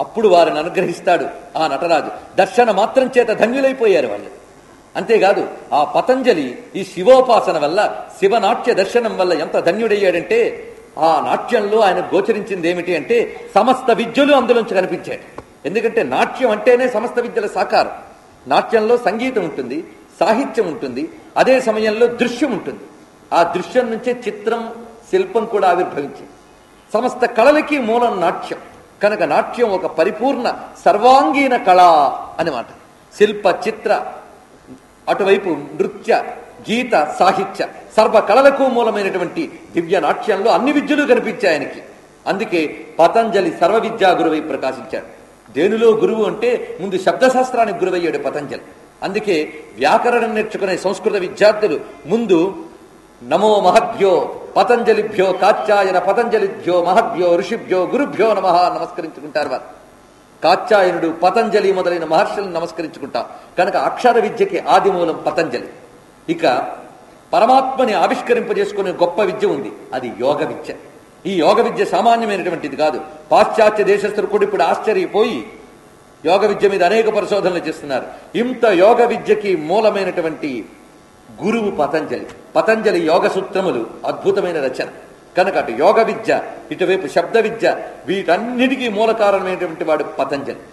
అప్పుడు వారిని అనుగ్రహిస్తాడు ఆ నటరాజు. దర్శన మాత్రం చేత ధన్యులైపోయారు వాళ్ళు. అంతేకాదు ఆ పతంజలి ఈ శివోపాసన వల్ల, శివనాట్య దర్శనం వల్ల ఎంత ధన్యుడయ్యాడంటే, ఆ నాట్యంలో ఆయన గోచరించింది ఏమిటి అంటే సమస్త విద్యలు అందులోంచి కనిపించాడు. ఎందుకంటే నాట్యం అంటేనే సమస్త విద్యల సాకారం. నాట్యంలో సంగీతం ఉంటుంది, సాహిత్యం ఉంటుంది, అదే సమయంలో దృశ్యం ఉంటుంది. ఆ దృశ్యం నుంచే చిత్రం, శిల్పం కూడా ఆవిర్భవించింది. సమస్త కళలకి మూలం నాట్యం కనుక నాట్యం ఒక పరిపూర్ణ సర్వాంగీణ కళ అన్నమాట. శిల్ప, చిత్ర, అటువైపు నృత్య, గీత, సాహిత్య సర్వ కళలకు మూలమైనటువంటి దివ్య నాట్యంలో అన్ని విద్యలు కనిపించాయి ఆయనకి. అందుకే పతంజలి సర్వ విద్యా గురువై ప్రకాశించాడు. దేనిలో గురువు అంటే ముందు శబ్దశాస్త్రానికి గురువయ్యాడు పతంజలి. అందుకే వ్యాకరణం నేర్చుకునే సంస్కృత విద్యార్థులు ముందు నమో మహద్భ్యో పతంజలిభ్యో కాత్యాయన పతంజలిభ్యో మహద్భ్యో ఋషిభ్యో గురుభ్యో నమః నమస్కరించుకుంటారు. వారు కాత్యాయనుడు, పతంజలి మొదలైన మహర్షులను నమస్కరించుకుంటాం. కనుక అక్షర విద్యకి ఆదిమూలం పతంజలి. ఇక పరమాత్మని ఆవిష్కరింపజేసుకునే గొప్ప విద్య ఉంది, అది యోగ విద్య. ఈ యోగ విద్య సామాన్యమైనటువంటిది కాదు. పాశ్చాత్య దేశస్థులు కూడా ఇప్పుడు ఆశ్చర్యపోయి యోగ విద్య మీద అనేక పరిశోధనలు చేస్తున్నారు. ఇంత యోగ విద్యకి మూలమైనటువంటి గురువు పతంజలి. పతంజలి యోగ సూత్రములు అద్భుతమైన రచన. కనుక అటు యోగ విద్య, ఇటువైపు శబ్ద విద్య, వీటన్నిటికీ మూల కారణమైనటువంటి వాడు పతంజలి.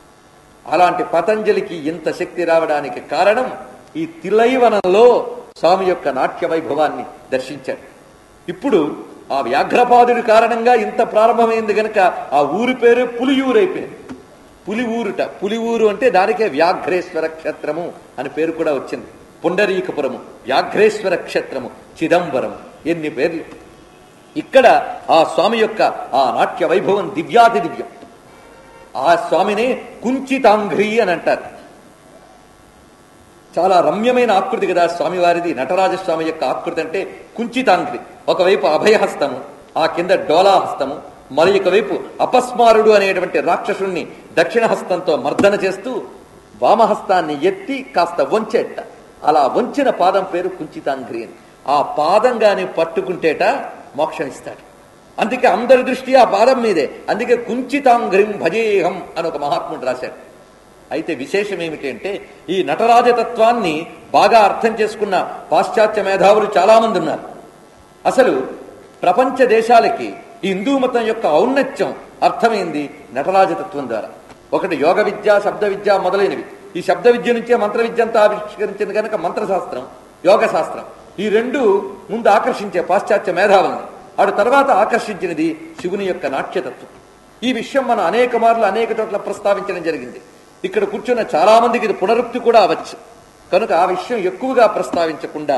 అలాంటి పతంజలికి ఇంత శక్తి రావడానికి కారణం ఈ తిలైవనంలో స్వామి యొక్క నాట్య వైభవాన్ని దర్శించాడు. ఇప్పుడు ఆ వ్యాఘ్రపాదుడి కారణంగా ఇంత ప్రారంభమైంది గనక ఆ ఊరి పేరు పులియూరు అయిపోయింది. పులిఊరుట, పులిఊరు అంటే దానికే వ్యాఘ్రేశ్వర క్షేత్రము అని పేరు కూడా వచ్చింది. పుండరీకపురము, వ్యాఘ్రేశ్వర క్షేత్రము, చిదంబరం, ఎన్ని పేర్లు. ఇక్కడ ఆ స్వామి యొక్క ఆ నాట్య వైభవం దివ్యాతి దివ్యం. ఆ స్వామిని కుంచితాంఘ్రి అని అంటారు. చాలా రమ్యమైన ఆకృతి కదా స్వామివారిది. నటరాజస్వామి యొక్క ఆకృతి అంటే కుంచితాంఘ్రి. ఒకవైపు అభయహస్తము, ఆ కింద డోలాహస్తము, మరి ఒకవైపు అపస్మారుడు అనేటువంటి రాక్షసుణ్ణి దక్షిణ హస్తంతో మర్దన చేస్తూ వామహస్తాన్ని ఎత్తి కాస్త వంచేట. అలా వంచిన పాదం పేరు కుంచితాంఘ్రి అని. ఆ పాదంగాని పట్టుకుంటేట మోక్షం ఇస్తాడు. అందుకే అందరి దృష్టి ఆ పాదం మీదే. అందుకే కుంచితాంఘ్రిం భజేహం అని ఒక మహాత్ముడు రాశాడు. అయితే విశేషం ఏమిటి అంటే ఈ నటరాజతత్వాన్ని బాగా అర్థం చేసుకున్న పాశ్చాత్య మేధావులు చాలామంది ఉన్నారు. అసలు ప్రపంచ దేశాలకి ఈ హిందూ మతం యొక్క ఔన్నత్యం అర్థమైంది నటరాజతత్వం ద్వారా. ఒకటి యోగ విద్య, శబ్ద విద్య మొదలైనవి. ఈ శబ్ద విద్య నుంచే మంత్ర విద్య అంతా ఆవిష్కరించింది కనుక మంత్రశాస్త్రం, యోగ శాస్త్రం ఈ రెండు ముందు ఆకర్షించే పాశ్చాత్య మేధావుల్ని. ఆడు తర్వాత ఆకర్షించినది శివుని యొక్క నాట్యతత్వం. ఈ విషయం మనం అనేక మార్లు అనేక చోట్ల ప్రస్తావించడం జరిగింది. ఇక్కడ కూర్చున్న చాలా మందికి ఇది పునరుక్తి కూడా అవచ్చు. కనుక ఆ విషయం ఎక్కువగా ప్రస్తావించకుండా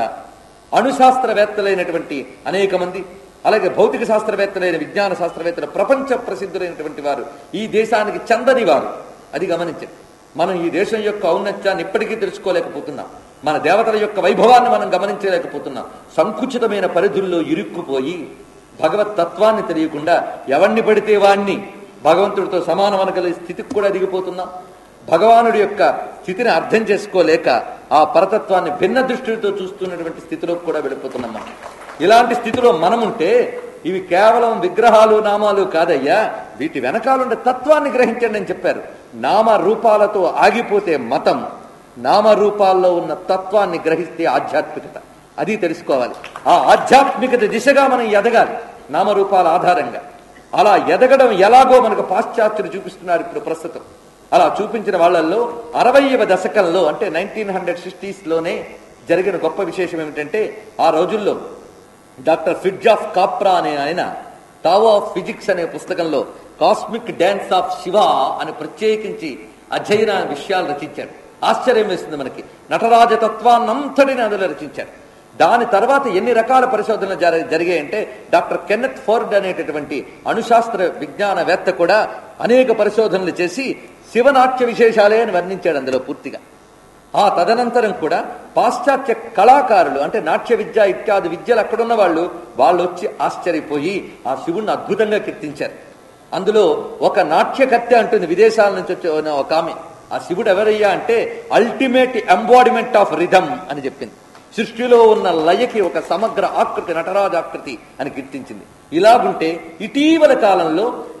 అణుశాస్త్రవేత్తలైనటువంటి అనేక మంది, అలాగే భౌతిక శాస్త్రవేత్తలైన విజ్ఞాన శాస్త్రవేత్తలు, ప్రపంచ ప్రసిద్ధులైనటువంటి వారు, ఈ దేశానికి చెందని వారు, అది గమనించండి. మనం ఈ దేశం యొక్క ఔన్నత్యాన్ని ఇప్పటికీ తెలుసుకోలేకపోతున్నాం. మన దేవతల యొక్క వైభవాన్ని మనం గమనించలేకపోతున్నాం. సంకుచితమైన పరిధుల్లో ఇరుక్కుపోయి భగవత్ తత్వాన్ని తెలియకుండా ఎవరిని పడితే వాణ్ణి భగవంతుడితో సమానం అనగల స్థితికి కూడా దిగిపోతున్నాం. భగవానుడి యొక్క స్థితిని అర్థం చేసుకోలేక ఆ పరతత్వాన్ని భిన్న దృష్టితో చూస్తున్నటువంటి స్థితిలోకి కూడా వెళ్ళిపోతున్నాం మనం. ఇలాంటి స్థితిలో మనముంటే ఇవి కేవలం విగ్రహాలు, నామాలు కాదయ్యా, వీటి వెనకాలుండే తత్వాన్ని గ్రహించండి అని చెప్పారు. నామ రూపాలతో ఆగిపోతే మతం, నామరూపాల్లో ఉన్న తత్వాన్ని గ్రహిస్తే ఆధ్యాత్మికత. అది తెలుసుకోవాలి. ఆ ఆధ్యాత్మికత దిశగా మనం ఎదగాలి నామరూపాల ఆధారంగా. అలా ఎదగడం ఎలాగో మనకు పాశ్చాత్యులు చూపిస్తున్నారు ఇప్పుడు ప్రస్తుతం. అలా చూపించిన వాళ్ళల్లో 60వ దశకంలో అంటే 1960sలోనే జరిగిన గొప్ప విశేషం ఏమిటంటే ఆ రోజుల్లో డాక్టర్ ఫిట్జాఫ్ కాప్రా అనే ఆయన టావో ఆఫ్ ఫిజిక్స్ అనే పుస్తకంలో కాస్మిక్ డాన్స్ ఆఫ్ శివ అని ప్రత్యేకించి అధ్యయన విషయాలు రచించాడు. ఆశ్చర్యం వేస్తుంది మనకి. నటరాజతత్వాన్నంతటిని అందులో రచించాడు. దాని తర్వాత ఎన్ని రకాల పరిశోధనలు జరిగాయంటే డాక్టర్ కెన్నెత్ ఫోర్డ్ అనేటటువంటి అణుశాస్త్ర విజ్ఞానవేత్త కూడా అనేక పరిశోధనలు చేసి శివనాట్య విశేషాలే అని వర్ణించాడు అందులో పూర్తిగా. ఆ తదనంతరం కూడా పాశ్చాత్య కళాకారులు అంటే నాట్య విద్య ఇత్యాది విద్యలు అక్కడున్న వాళ్ళు వచ్చి ఆశ్చర్యపోయి ఆ శివుణ్ణి అద్భుతంగా కీర్తించారు. అందులో ఒక నాట్యకర్త అంటుంది విదేశాల నుంచి వచ్చే ఒక ఆమె, ఆ శివుడు ఎవరయ్యా అంటే అల్టిమేట్ ఎంబాడిమెంట్ ఆఫ్ రిథమ్ అని చెప్పింది. సృష్టిలో ఉన్న లయకి ఒక సమగ్ర ఆకృతి నటరాజాకృతి అని కీర్తించింది. ఇలాగుంటే ఇటీవల కాలంలో